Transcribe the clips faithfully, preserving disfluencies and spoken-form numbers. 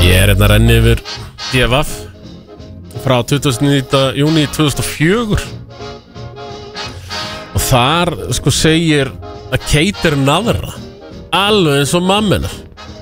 Ég er hérna að renni yfir D V F frá tuttugasta og níunda júní tvö þúsund og fjögur og þar sko segir að Kate er naðra alveg eins og mammenar.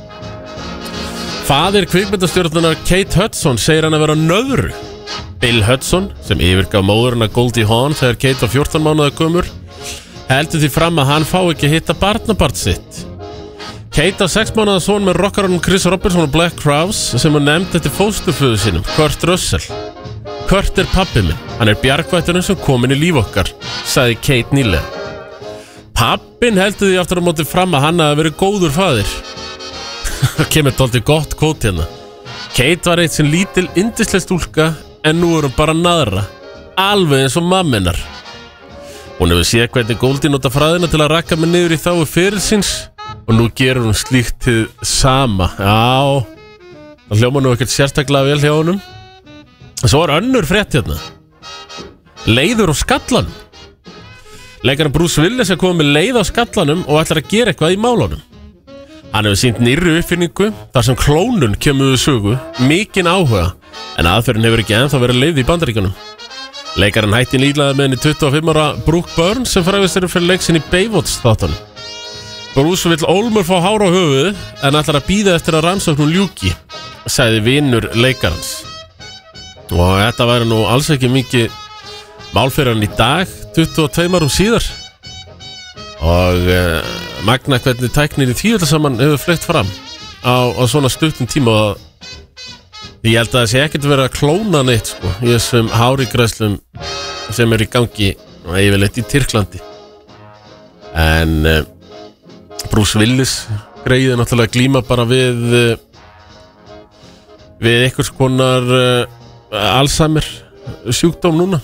Faðir kvikmyndastjörnunar Kate Hudson segir hann að vera nöðru. Bill Hudson, sem yfirgaf móðurina Goldie Hawn þegar Kate var fjórtán mánaða gömul, heldur því fram að hann fá ekki að hitta barnabarn sitt. Kate á sex mánaða son með rockaranum Chris Robertson og Black Crowes sem er nefnd eftir fósturföður sínum, Kurt Russell. Kurt er pabbi minn, hann er bjargvætturinn sem komin í líf okkar, sagði Kate nýlega. Pabbinn heldur því aftur á móti fram að hann hafi verið góður faðir. Það kemur dálítið gott kvót hérna. Kate var eitt sem lítil yndisleg stúlka en nú er hún bara naðra, alveg eins og mamminar. Hún hefur séð hvernig Goldie nota fræðina til að rakka mig niður í þágu ferilsins og nú gerur hún slíkt til sama. Já, það hljóma nú ekkert sérstaklega vel hjá honum. Svo var önnur frétt hérna. Leiður á skallanum. Leikarinn Bruce Willis er komið með leið á skallanum og ætlar að gera eitthvað í málunum. Hann hefur sýnt nýrri uppfinningu þar sem klónun kemur við sögu, mikinn áhuga, en aðferðin hefur ekki ennþá verið leyfð í Bandaríkjunum. Leikarinn hætti nýlega með henni tuttugu og fimm ára Brooke Burns sem fræðist eru fyrir leik sinni í Baywatch þáttunum. Bruce vill ólmur fá hár á höfuð en ætlar að bíða eftir að rannsóknum ljúki, sagði vinur leikarans. Og þetta væri nú alls ekki mikið mál fyrir hann í dag, tuttugu og tveimur árum síðar. Og uh, magna hvernig tæknin í því öllu saman hefur fleygt fram á, á svona stuttum tíma. Og ég held að það sé ekkert verið að klóna neitt sko, í þessum hárigræðslum sem er í gangi og yfirleitt í Tyrklandi. En uh, Bruce Willis greiði náttúrulega glíma bara við uh, við einhvers konar uh, Alzheimer sjúkdóm núna.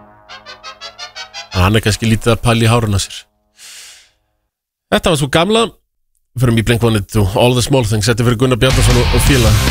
Hann er kannski lítið að pæla í háruna sér. Þetta var svo gamla. Fyrir mig Blink one eighty-two, All the Small Things. Þetta er fyrir Gunnar Bjarnason og Fíla.